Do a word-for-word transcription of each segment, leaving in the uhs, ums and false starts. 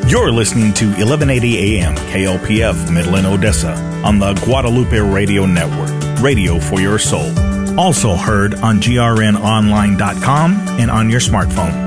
You're listening to eleven eighty A M K L P F Midland, Odessa on the Guadalupe Radio Network, radio for your soul. Also heard on G R N online dot com and on your smartphone.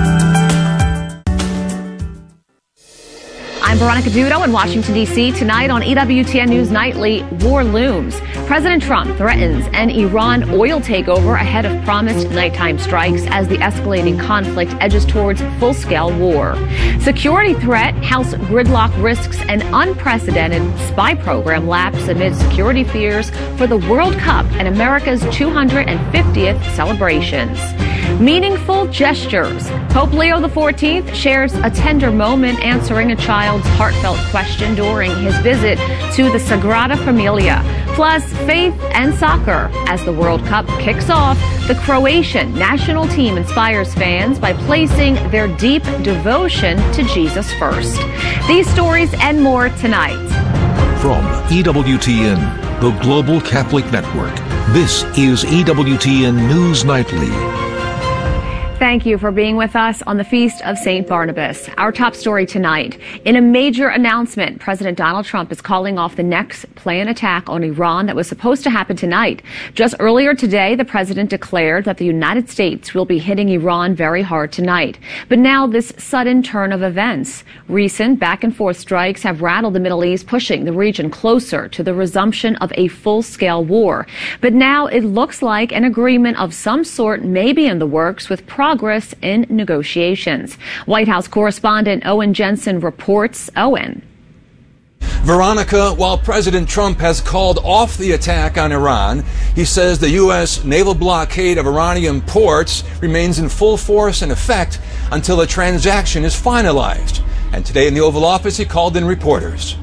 I'm Veronica Dudo in Washington, D C Tonight on E W T N News Nightly, war looms. President Trump threatens an Iran oil takeover ahead of promised nighttime strikes as the escalating conflict edges towards full-scale war. Security threat, House gridlock risks an unprecedented spy program lapse amid security fears for the World Cup and America's two hundred fiftieth celebrations. Meaningful gestures. Pope Leo the fourteenth shares a tender moment answering a child's heartfelt question during his visit to the Sagrada Familia. Plus, faith and soccer. As the World Cup kicks off, the Croatian national team inspires fans by placing their deep devotion to Jesus first. These stories and more tonight. From E W T N, the Global Catholic Network, this is E W T N News Nightly. Thank you for being with us on the Feast of Saint Barnabas. Our top story tonight. In a major announcement, President Donald Trump is calling off the next planned attack on Iran that was supposed to happen tonight. Just earlier today, the president declared that the United States will be hitting Iran very hard tonight. But now this sudden turn of events. Recent back-and-forth strikes have rattled the Middle East, pushing the region closer to the resumption of a full-scale war. But now it looks like an agreement of some sort may be in the works with progress Progress in negotiations. White House correspondent Owen Jensen reports. Owen. Veronica, while President Trump has called off the attack on Iran, he says the U S naval blockade of Iranian ports remains in full force and effect until the transaction is finalized. And today in the Oval Office, he called in reporters.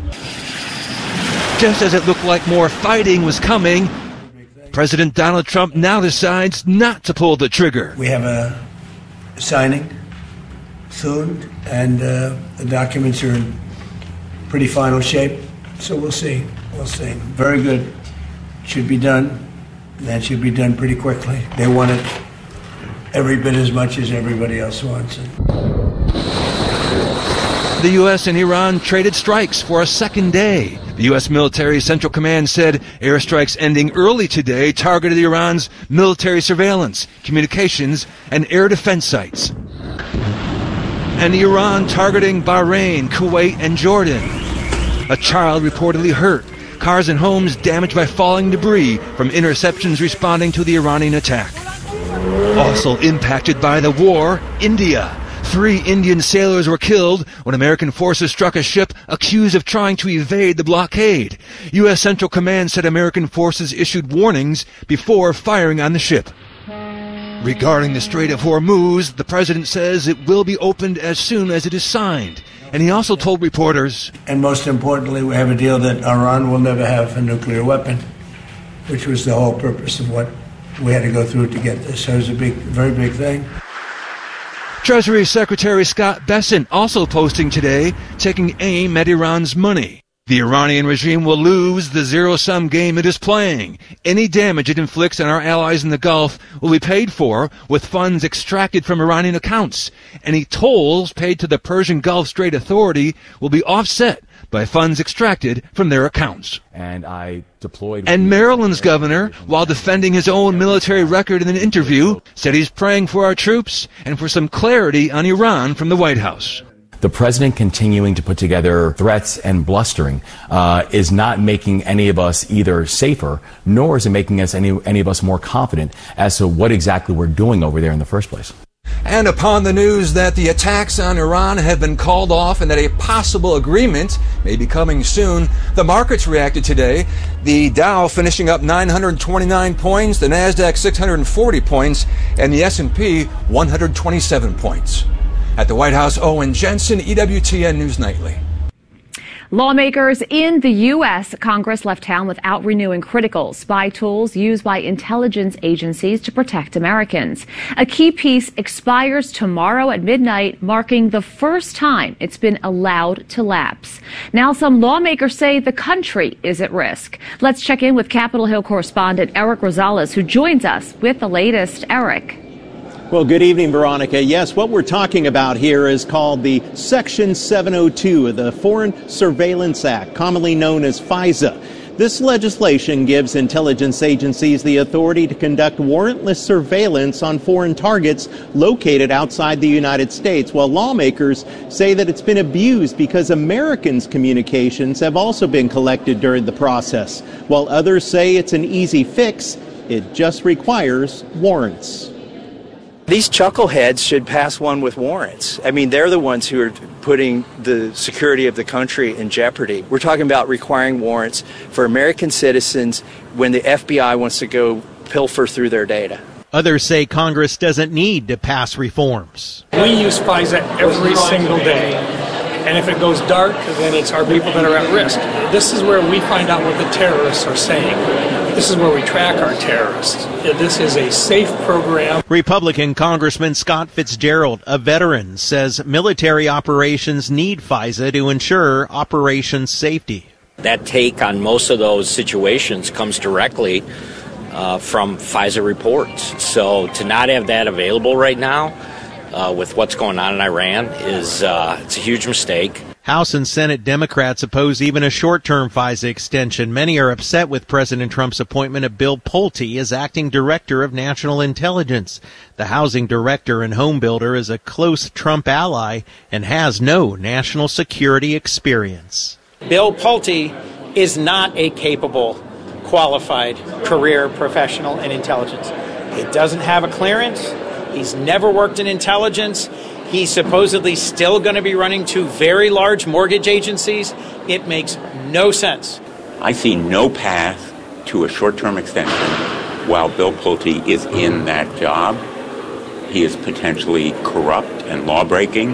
Just as it looked like more fighting was coming, President Donald Trump now decides not to pull the trigger. We have a signing soon, and uh, the documents are in pretty final shape, so we'll see. We'll see. Very good. Should be done. That should be done pretty quickly. They want it every bit as much as everybody else wants it. The U S and Iran traded strikes for a second day. The U S military Central Command said airstrikes ending early today targeted Iran's military surveillance, communications, and air defense sites. And Iran targeting Bahrain, Kuwait, and Jordan. A child reportedly hurt. Cars and homes damaged by falling debris from interceptions responding to the Iranian attack. Also impacted by the war, India. Three Indian sailors were killed when American forces struck a ship accused of trying to evade the blockade. U S Central Command said American forces issued warnings before firing on the ship. Regarding the Strait of Hormuz, the president says it will be opened as soon as it is signed. And he also told reporters, and most importantly, we have a deal that Iran will never have a nuclear weapon, which was the whole purpose of what we had to go through to get this. So it was a big, very big thing. Treasury Secretary Scott Bessent also posting today, taking aim at Iran's money. The Iranian regime will lose the zero-sum game it is playing. Any damage it inflicts on our allies in the Gulf will be paid for with funds extracted from Iranian accounts. Any tolls paid to the Persian Gulf Strait Authority will be offset by funds extracted from their accounts. And I deployed. And Maryland's governor, while defending his own military record in an interview, said he's praying for our troops and for some clarity on Iran from the White House. The president continuing to put together threats and blustering uh, is not making any of us either safer, nor is it making us any, any of us more confident as to what exactly we're doing over there in the first place. And upon the news that the attacks on Iran have been called off and that a possible agreement may be coming soon, the markets reacted today. The Dow finishing up nine hundred twenty-nine points, the Nasdaq six hundred forty points, and the S and P one hundred twenty-seven points. At the White House, Owen Jensen, E W T N News Nightly. Lawmakers in the U S Congress left town without renewing critical spy tools used by intelligence agencies to protect Americans. A key piece expires tomorrow at midnight, marking the first time it's been allowed to lapse. Now some lawmakers say the country is at risk. Let's check in with Capitol Hill correspondent Eric Rosales, who joins us with the latest. Eric. Well, good evening, Veronica. Yes, what we're talking about here is called the Section seven oh two of the Foreign Surveillance Act, commonly known as FISA. This legislation gives intelligence agencies the authority to conduct warrantless surveillance on foreign targets located outside the United States, while lawmakers say that it's been abused because Americans' communications have also been collected during the process, while others say it's an easy fix. It just requires warrants. These chuckleheads should pass one with warrants. I mean, they're the ones who are putting the security of the country in jeopardy. We're talking about requiring warrants for American citizens when the F B I wants to go pilfer through their data. Others say Congress doesn't need to pass reforms. We use FISA every single day. And if it goes dark, then it's our people that are at risk. This is where we find out what the terrorists are saying. This is where we track our terrorists. This is a safe program. Republican Congressman Scott Fitzgerald, a veteran, says military operations need FISA to ensure operation safety. That take on most of those situations comes directly uh, from FISA reports. So to not have that available right now, Uh, with what's going on in Iran is uh, it's a huge mistake. House and Senate Democrats oppose even a short-term FISA extension. Many are upset with President Trump's appointment of Bill Pulte as acting director of national intelligence. The housing director and home builder is a close Trump ally and has no national security experience. Bill Pulte is not a capable, qualified career professional in intelligence. He doesn't have a clearance. He's never worked in intelligence. He's supposedly still going to be running two very large mortgage agencies. It makes no sense. I see no path to a short-term extension while Bill Pulte is in that job. He is potentially corrupt and law-breaking.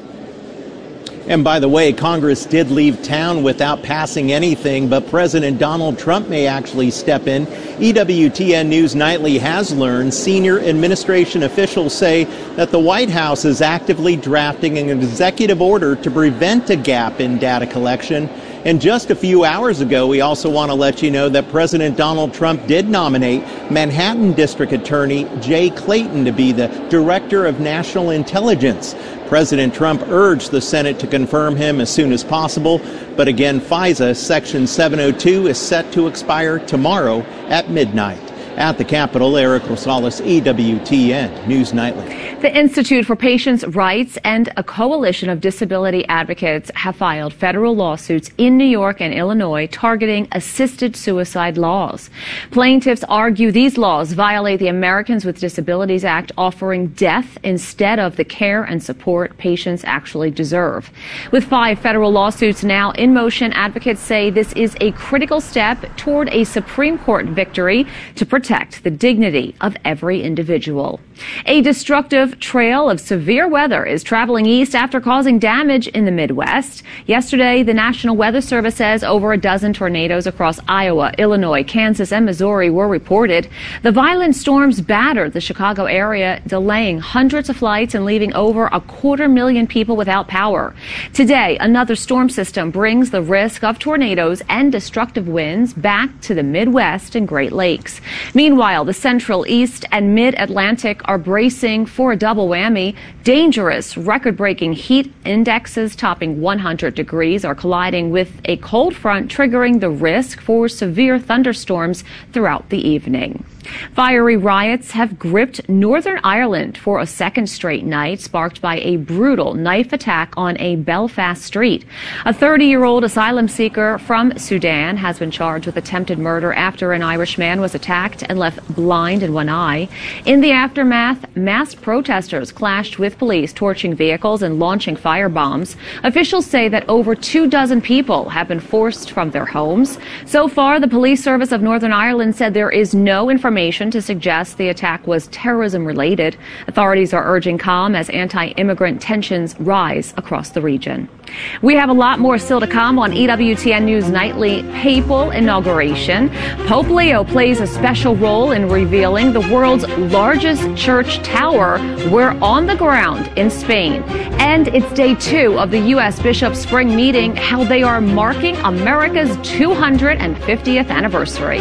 And by the way, Congress did leave town without passing anything, but President Donald Trump may actually step in. E W T N News Nightly has learned senior administration officials say that the White House is actively drafting an executive order to prevent a gap in data collection. And just a few hours ago, we also want to let you know that President Donald Trump did nominate Manhattan District Attorney Jay Clayton to be the Director of National Intelligence. President Trump urged the Senate to confirm him as soon as possible. But again, FISA Section seven oh two is set to expire tomorrow at midnight. At the Capitol, Eric Rosales, E W T N News Nightly. The Institute for Patients' Rights and a coalition of disability advocates have filed federal lawsuits in New York and Illinois targeting assisted suicide laws. Plaintiffs argue these laws violate the Americans with Disabilities Act, offering death instead of the care and support patients actually deserve. With five federal lawsuits now in motion, advocates say this is a critical step toward a Supreme Court victory to protect the dignity of every individual. A destructive trail of severe weather is traveling east after causing damage in the Midwest. Yesterday, the National Weather Service says over a dozen tornadoes across Iowa, Illinois, Kansas, and Missouri were reported. The violent storms battered the Chicago area, delaying hundreds of flights and leaving over a quarter million people without power. Today, another storm system brings the risk of tornadoes and destructive winds back to the Midwest and Great Lakes. Meanwhile, the Central, East, and Mid-Atlantic are bracing for a double whammy. Dangerous, record-breaking heat indexes topping one hundred degrees are colliding with a cold front, triggering the risk for severe thunderstorms throughout the evening. Fiery riots have gripped Northern Ireland for a second straight night, sparked by a brutal knife attack on a Belfast street. A thirty-year-old asylum seeker from Sudan has been charged with attempted murder after an Irish man was attacked and left blind in one eye. In the aftermath, masked protesters clashed with police, torching vehicles and launching firebombs. Officials say that over two dozen people have been forced from their homes. So far, the police service of Northern Ireland said there is no information to suggest the attack was terrorism-related. Authorities are urging calm as anti-immigrant tensions rise across the region. We have a lot more still to come on E W T N News Nightly. Papal inauguration. Pope Leo plays a special role in revealing the world's largest church tower. We're on the ground in Spain. And it's day two of the U S Bishops' spring meeting, how they are marking America's two hundred fiftieth anniversary.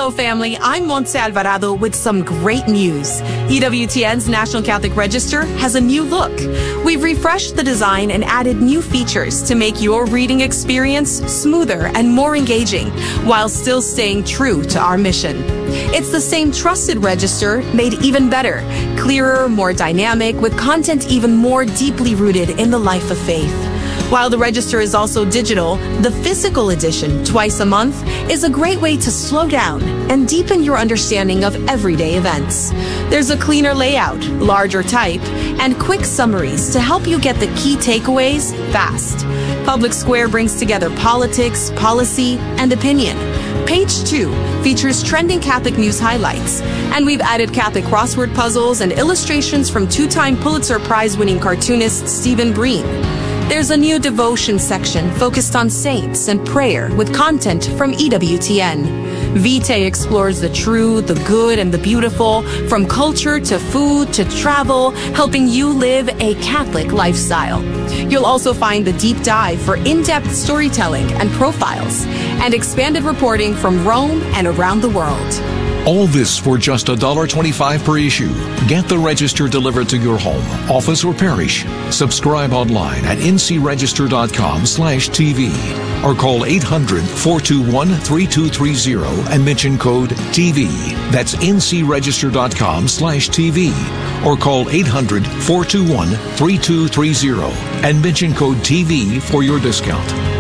Hello, family. I'm Montse Alvarado with some great news. E W T N's National Catholic Register has a new look. We've refreshed the design and added new features to make your reading experience smoother and more engaging, while still staying true to our mission. It's the same trusted register, made even better, clearer, more dynamic, with content even more deeply rooted in the life of faith. While the register is also digital, the physical edition, twice a month, is a great way to slow down and deepen your understanding of everyday events. There's a cleaner layout, larger type, and quick summaries to help you get the key takeaways fast. Public Square brings together politics, policy, and opinion. Page two features trending Catholic news highlights, and we've added Catholic crossword puzzles and illustrations from two-time Pulitzer Prize-winning cartoonist Stephen Breen. There's a new devotion section focused on saints and prayer with content from E W T N. Vitae explores the true, the good, and the beautiful, from culture to food to travel, helping you live a Catholic lifestyle. You'll also find the deep dive for in-depth storytelling and profiles, and expanded reporting from Rome and around the world. All this for just one dollar twenty-five per issue. Get the Register delivered to your home, office, or parish. Subscribe online at ncregister.com slash TV or call eight hundred, four two one, three two three zero and mention code T V. That's ncregister.com slash TV or call eight hundred, four two one, three two three zero and mention code T V for your discount.